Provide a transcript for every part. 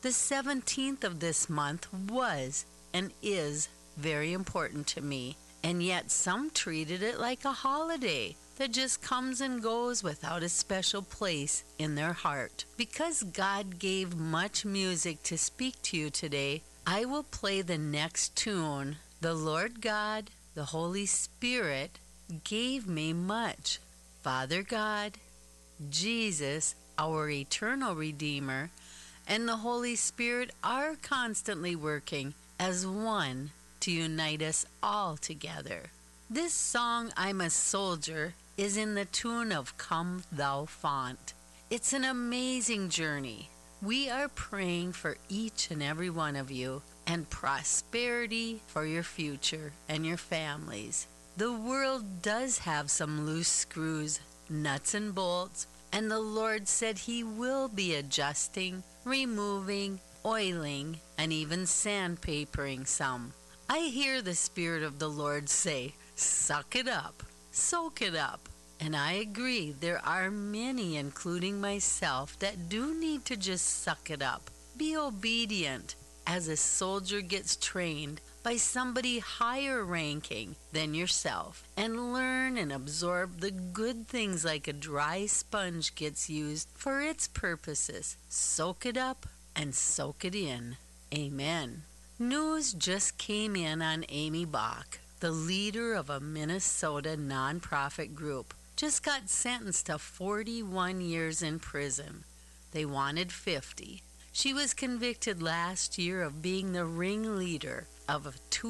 The 17th of this month was and is very important to me, and yet some treated it like a holiday that just comes and goes without a special place in their heart. Because God gave much music to speak to you today, I will play the next tune. The Lord God, the Holy Spirit, gave me much. Father God, Jesus, our eternal Redeemer, and the Holy Spirit are constantly working as one to unite us all together. This song, I'm a Soldier, is in the tune of Come Thou Font. It's an amazing journey. We are praying for each and every one of you and prosperity for your future and your families. The world does have some loose screws, nuts and bolts, and the Lord said He will be adjusting, removing, oiling, and even sandpapering some. I hear the Spirit of the Lord say, suck it up, soak it up. And I agree, there are many, including myself, that do need to just suck it up. Be obedient as a soldier gets trained by somebody higher ranking than yourself, and learn and absorb the good things like a dry sponge gets used for its purposes. Soak it up and soak it in. Amen. News just came in on Amy Bach, the leader of a Minnesota nonprofit group. Just got sentenced to 41 years in prison. They wanted 50. She was convicted last year of being the ringleader of a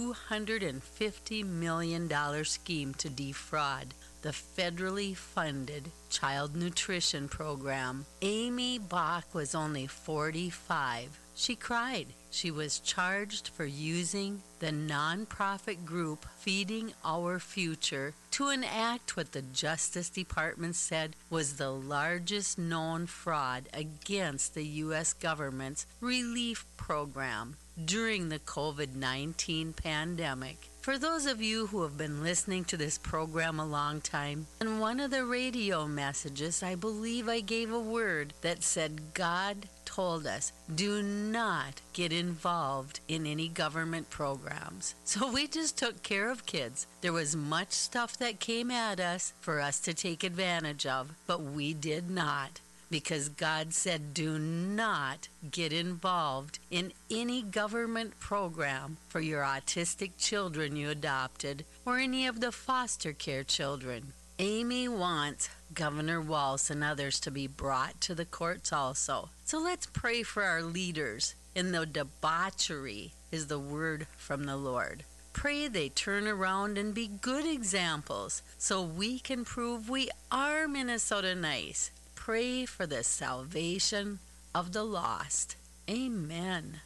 $250 million scheme to defraud the federally funded child nutrition program. Amy Bach was only 45. She cried. She was charged for using the nonprofit group Feeding Our Future to enact what the Justice Department said was the largest known fraud against the U.S. government's relief program during the COVID-19 pandemic. For those of you who have been listening to this program a long time, in one of the radio messages, I believe I gave a word that said God told us, do not get involved in any government programs. So we just took care of kids. There was much stuff that came at us for us to take advantage of, but we did not. Because God said, do not get involved in any government program for your autistic children you adopted or any of the foster care children. Amy wants Governor Walz and others to be brought to the courts also. So let's pray for our leaders. In the debauchery is the word from the Lord. Pray they turn around and be good examples so we can prove we are Minnesota nice. Pray for the salvation of the lost. Amen.